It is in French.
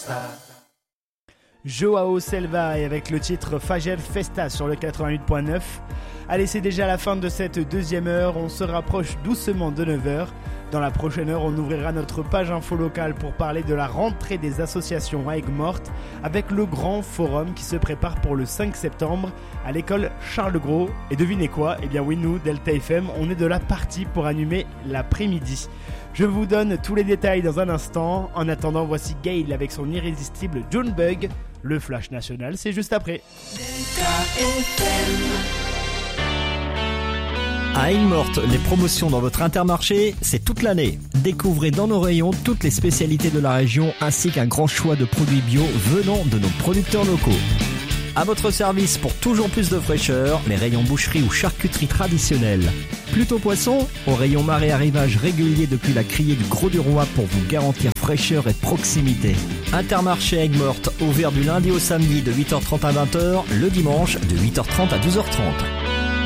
Joao Selva et avec le titre Fagel Festa sur le 88.9. Allez, c'est déjà la fin de cette deuxième heure, on se rapproche doucement de 9h. Dans la prochaine heure, on ouvrira notre page info locale pour parler de la rentrée des associations à Aigues-Mortes avec le grand forum qui se prépare pour le 5 septembre à l'école Charles de Gros. Et devinez quoi ? Eh bien oui, nous, Delta FM, on est de la partie pour animer l'après-midi. Je vous donne tous les détails dans un instant. En attendant, voici Gail avec son irrésistible Junebug. Le Flash National, c'est juste après. À Aigues-Mortes, les promotions dans votre Intermarché, c'est toute l'année. Découvrez dans nos rayons toutes les spécialités de la région ainsi qu'un grand choix de produits bio venant de nos producteurs locaux. À votre service pour toujours plus de fraîcheur, les rayons boucherie ou charcuterie traditionnelle. Plutôt poisson, au rayon marée arrivage régulier depuis la criée du Gros du Roi pour vous garantir fraîcheur et proximité. Intermarché Aigues-Mortes, ouvert du lundi au samedi de 8h30 à 20h, le dimanche de 8h30 à 12h30.